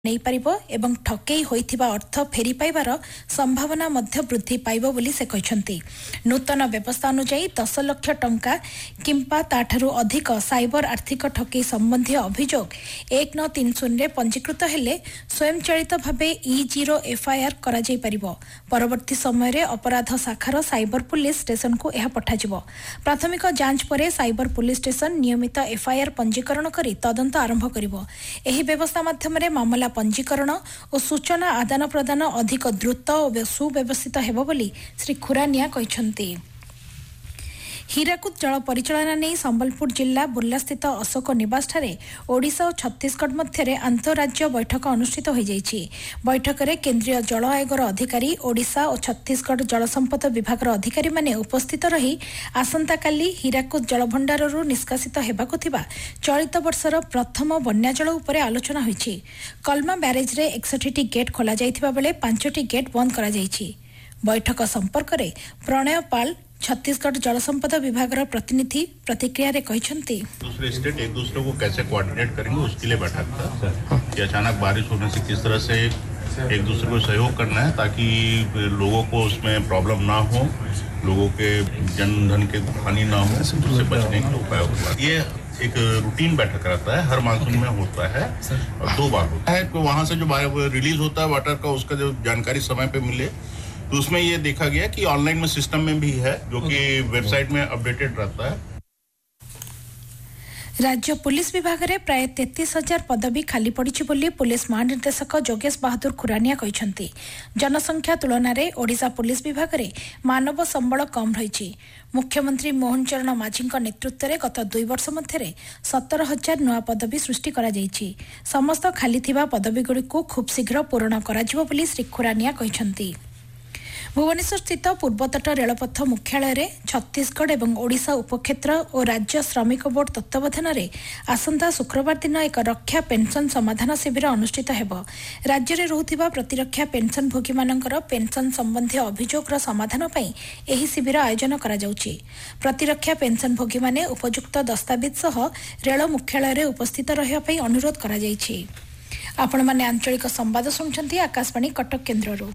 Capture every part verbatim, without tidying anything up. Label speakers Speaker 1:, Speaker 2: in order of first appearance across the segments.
Speaker 1: नहीं पारिबो एवं ठकेई होइथिबा अर्थ फेरी पाइबार संभावना मध्य वृद्धि पाइबो बोली से कहिसंती। नूतन व्यवस्था अनुसार दस लाख टंका किंपा ताठारु अधिक साइबर आर्थिक ठकेई संबंधी अभियोग एक नौ तीन शून्य पंजीकृत हेले स्वयंचालित भावे ई जीरो एफआईआर करा जाई पारिबो। परवर्ती समय रे अपराध शाखार साइबर पुलिस स्टेशन को यह पठाजिबो। प्राथमिक जांच परे साइबर पुलिस स्टेशन नियमित एफआईआर पंजीकरण करी तदंत आरंभ करिबो। एही व्यवस्था माध्यम रे मामला पंजीकरण और सूचना आदान प्रदान अधिक द्रुत और सुव्यवस्थित हेबो बोली श्री खुरानिया कहिसंती। हीराकुद जल परिचालना नहीं संबलपुर जिला बुर्ला स्थित अशोक निवास ठारे ओडिशा और छत्तीसगढ़ मध्य अंतरराज्य बैठक अनुष्ठित हो जाइछि। बैठक में केंद्रीय जल आयोगर अधिकारी ओडिशा और छत्तीसगढ़ जल संपद विभाग अधिकारी माने उपस्थित रही आसंता काली हीराकुद जलभंडाररू निष्कासित हेबाकु थिबा चलित वर्षर प्रथम बन्या जल उपरे आलोचना होइछि। कलमा ब्यारेज रे इकसठ टी गेट खोला जाइथिबा बेले पांच टी गेट बंद करा जाइछि। बैठक संपर्क में प्रणय पाल छत्तीसगढ़ जल संपदा विभाग प्रतिनिधि प्रतिक्रिया रे कहिसंती।
Speaker 2: दूसरे स्टेट एक दूसरे को कैसे कोऑर्डिनेट करेंगे उसके लिए बैठक था कि अचानक बारिश होने से किस तरह से एक दूसरे को सहयोग करना है ताकि लोगों को उसमें प्रॉब्लम ना हो, लोगों के जन धन के हानि ना हो, उससे बचने के उपाय होगा। ये एक रूटीन बैठक रहता है, हर मानसून में होता है और दो बार होता है। तो वहाँ से जो रिलीज होता है वाटर का उसका जो जानकारी समय पे मिले तो उसमें ये देखा गया कि ऑनलाइन में सिस्टम में भी है जो कि वेबसाइट में अपडेटेड रहता है।
Speaker 1: राज्य पुलिस विभाग में प्राय तैंतीस हजार पदवी खाली पड़ी बोली पुलिस महानिर्देशक जोगेश बहादुर खुरानिया कहिसंती। जनसंख्या तुलन में ओडिशा पुलिस विभाग में मानव संबल कम रही। मुख्यमंत्री मोहन चरण माझी नेतृत्व में गत दुई वर्ष मध्य सतर हजार नुआ पदवी सृष्टि करा जाइछि। समस्त खाली थिबा पदवीगुड़ी को खूब शीघ्र पूरण करा जिवो बोली श्री खुरानिया कहिसंती। भुवनेश्वर स्थित पूर्वतट रेलपथ मुख्यालय रे छत्तीसगढ़ एवं ओडिशा उपक्षेत्र और राज्य श्रमिक बोर्ड तत्वावधान में आसंता शुक्रवार दिन एक रक्षा पेंशन समाधान शिविर अनुष्ठित हेब। राज्य में रुथिबा प्रतिरक्षा पेंशन भोगी मानकर पेंशन संबंधी अभियोग समाधान पई एही शिविर आयोजन करा जाउछि। प्रतिरक्षा पेंशन भोगी माने उपयुक्त दस्तावेज सह रेल मुख्यालय रे उपस्थित रहिया पई अनुरोध करा जाइछि। आपण माने आंचलिक संवाद सुनछंती आकाशवाणी कटक केन्द्ररू।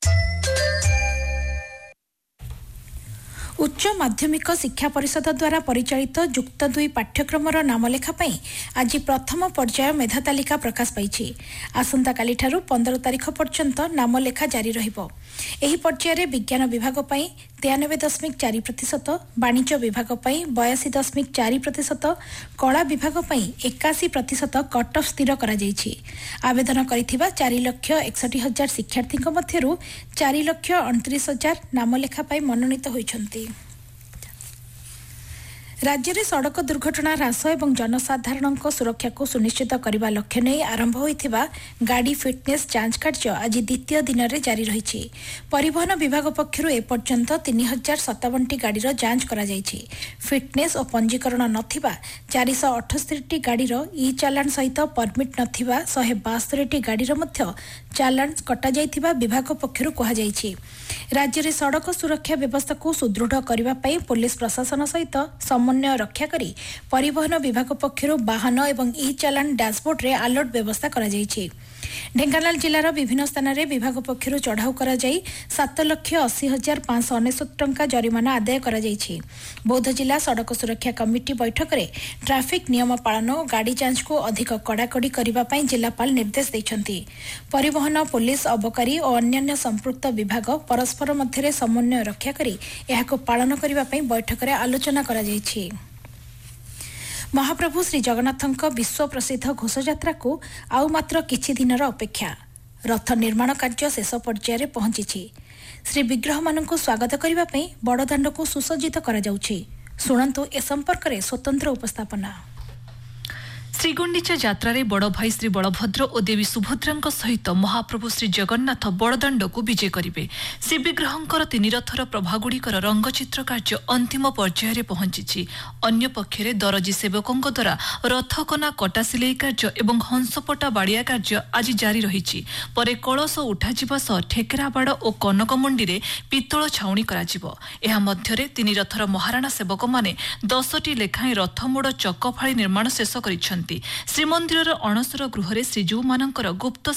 Speaker 1: उच्च माध्यमिक शिक्षा परिषद द्वारा परिचालित जुक्त दुई पाठ्यक्रमर नामलेखा पई आज प्रथम पर्याय मेधा तालिका प्रकाश पाइछि। आसंता काली ठारू पंद्रह तारीख पर्यंत नामलेखा जारी रहिबो। एही पर्याय विज्ञान विभाग पई तिरानबे दशमिक चार प्रतिशत, वाणिज्य विभाग पई बयासी दशमिक चार प्रतिशत, कला विभाग पई एकासी प्रतिशत कट ऑफ स्थिर करा जाइछि। आवेदन करिथिबा चार लाख एकसठ हजार शिक्षार्थीक मध्यरु चार लाख अड़तीस हजार नामलेखा पई मनोनीत होइछन्ति। राज्य में सड़क दुर्घटना ह्रास और जनसाधारण सुरक्षा को सुनिश्चित करने लक्ष्य नहीं आरंभ होइथिबा गाड़ी फिटनेस जांच कार्य आज द्वितीय दिन में जारी रही। परिवहन विभाग पक्षर एपर्यंत तीन हजार सतावन टी गाड़ी जांच करा जाइछि। फिटनेस और पंजीकरण नथिबा चार सौ अठस्तरी टी गाड़ी ई चालान सहित परमिट नथिबा शहे बास्तरी टी गाड़ी चालान कटा जाइथिबा विभाग पक्षर कहा जाइछि। राज्य में सड़क सुरक्षा व्यवस्था को सुदृढ़ करने पई पुलिस प्रशासन सहित समन्वय रक्षा करी परिवहन विभाग पक्षर वाहन एवं ई चालान डैशबोर्ड रे अलर्ट व्यवस्था करा जाइछि। ढेंकानाल जिलार विभिन्न स्थान में विभाग पक्षर चढ़ाऊ करा जाई सात लाख अस्सी हजार पांच सौ अनेशत टंका जरिमाना आदाय करा जाइछि। बौद्ध जिला सड़क सुरक्षा कमिटी बैठक में ट्राफिक नियम पालन और गाड़ी जांच को अधिक कड़ाकड़ी करने पई जिलापाल निर्देश दैछन्ति। परिवहन पुलिस अबकारी और अन्य संपृक्त विभाग परस्पर मध्य समन्वय रक्षा करी एहाको पालन करने पई बैठक में आलोचना करा जाइछि। महाप्रभु श्री जगन्नाथଙ୍କ विश्व प्रसिद्ध घोषयात्रा को आउ मात्र किछि दिनर अपेक्षा। रथ निर्माण कार्य शेष पर्यायर पहुंची। श्री विग्रह मानक स्वागत करने पई बड़दाण्ड को सुसज्जित करा जाउछि। सुनंतु ए संपर्क में स्वतंत्र उपस्थापना।
Speaker 3: श्रीगुंडीचा यात्रा रे बड़ भाई श्री बलभद्र और देवी सुभद्रा सहित महाप्रभु श्री जगन्नाथ बड़दाण्ड को विजय करेंगे। श्री विग्रहंकर तीन रथर प्रभागुड़िकर रंगचित्र कार्य अंतिम पर्यायर पहुंची। अन्य पक्षरे दरजी सेवकों द्वारा रथकना कटा सिलाई कार्य एवं हंसपटा बाड़िया कार्य आज जारी रही। परे कलश उठाजिबा सह ठेकेरा बाड़ और कनक मंडी पितल छाउणी कराजिबो। एहा मध्यरे तीन रथर महाराणा सेवक माने दसटी लेखाएं रथमोड़ चक फाड़ी निर्माण शेष करिसेंति। श्रीमंदिरर अणसर गृहरे श्रीजीउमानଙ୍କର गुप्त